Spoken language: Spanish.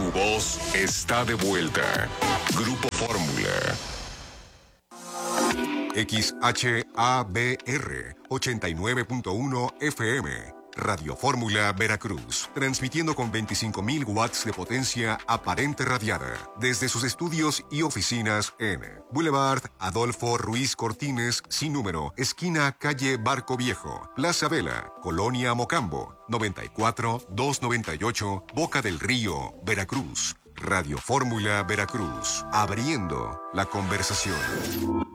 Tu voz está de vuelta. Grupo Fórmula. XHABR 89.1 FM. Radio Fórmula Veracruz, transmitiendo con 25.000 watts de potencia aparente radiada desde sus estudios y oficinas en Boulevard Adolfo Ruiz Cortines, sin número, esquina calle Barco Viejo, Plaza Vela, Colonia Mocambo, 94-298, Boca del Río, Veracruz. Radio Fórmula Veracruz, abriendo la conversación.